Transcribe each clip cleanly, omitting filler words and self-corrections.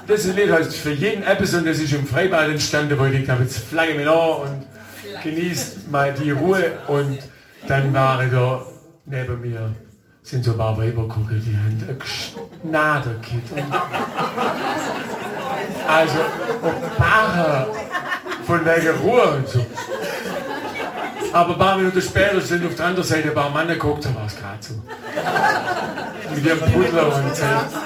Das Lied heißt für jeden Eppes und das ist im Freibad entstanden, wo ich gedacht habe, jetzt flagge mich an und genießt mal die Ruhe. Und dann waren da neben mir sind so ein paar Weiber gucken, die haben ein Gnaderkit. Also ein paar von wegen Ruhe und so. Aber ein paar Minuten später sind auf der anderen Seite ein paar Männer geguckt, da war es gerade so. Mit ihrem Pudler und so.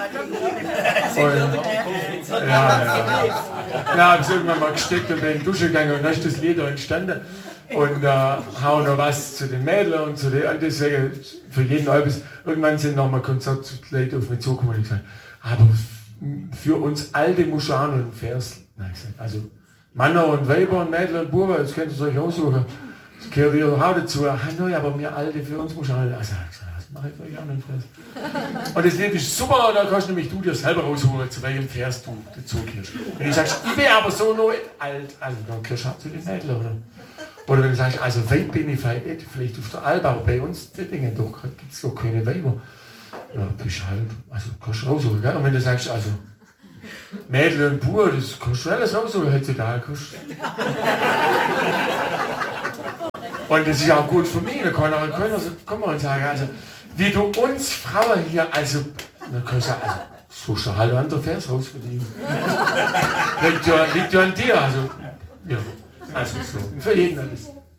Ja, habe ich irgendwann mal gesteckt und bin in die Dusche gegangen und dann ist das Lied entstanden. Und hau noch was zu den Mädels und zu den, deswegen für jeden Albus. Irgendwann sind nochmal Konzertleute auf mich zugekommen und gesagt, aber für uns Alte musst du auch noch einen Vers. Nein, ich sag, also Männer und Weiber und Mädels und Buben, das könnt ihr euch aussuchen. Das gehört wieder auch dazu. Ah, nein, aber wir Alte, für uns musst du auch nicht. Also, das mache ich für euch auch noch einen Vers. Und das Lied ist super, und da kannst du nämlich du dir selber rausholen, zu welchem Vers du dazu gehörst. Wenn du sagst, ich bin aber so noch alt, also dann gehörst du auch zu den Mädels, oder? Oder wenn du sagst, also weit bin ich vielleicht auf der Alp, aber bei uns die Dinge doch gibt es doch keine Weiber. Ja, bist halt, also kannst du raussuchen, gell? Und wenn du sagst, also Mädel und Bub, das kannst du alles raussuchen heutzutage. Und das ist auch gut für mich, da kann man und sagen, also wie du uns Frauen hier, also, dann kannst du sagen, also, suchst du halt andere Vers raus für die. Liegt ja an dir, also, ja. Also so, für jeden alles.